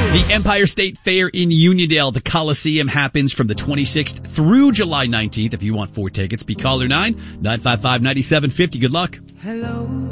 The Empire State Fair in Uniondale, the Coliseum, happens from the 26th through July 19th. If you want 4 tickets, be caller 9-955-9750. Good luck. Hello.